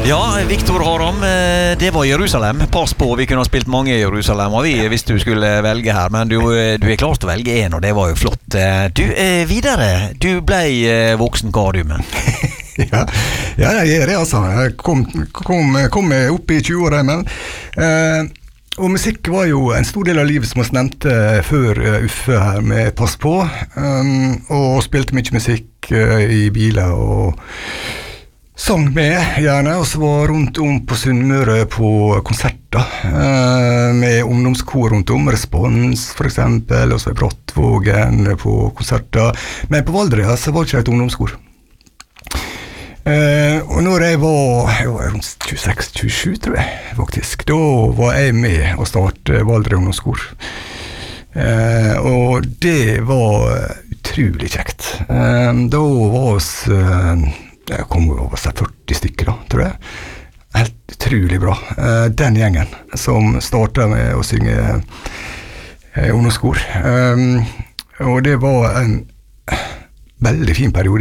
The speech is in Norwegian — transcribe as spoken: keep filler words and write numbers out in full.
Ja, Viktor Haram, det var Jerusalem. Pass på, vi kunne ha spilt mange i Jerusalem og vi, hvis du skulle velge her, men du, du er klart å velge en, og det var jo flott. Du, videre, du ble voksen kar, du, men. ja, ja, jeg er det, altså. Jeg kom, kom, kom opp i tjue-åra, men eh, og musikk var jo en stor del av livet, som vi nevnte før Uffe her med Pass på, um, og spilte mye musikk uh, i biler og sang med, gjerne, og så var rundt om på Sunnmøre på konserter, eh, med ungdomskor rundt om, Respons for eksempel, og så i Brattvågen på konserter, men på Valdres så var det ikke et ungdomskor. Eh, og når jeg var, jeg var rundt tjueseks tjuesju, tror jeg, faktisk, da var jeg med å starte Valdres ungdomskor. Eh, og det var utrolig kjekt. Eh, da var oss... Eh, Det kom over seg førti stykker da, tror jeg. Helt utrolig bra. Uh, den gjengen som startet med å synge uh, ungdomskor. Um, og det var en veldig fin periode.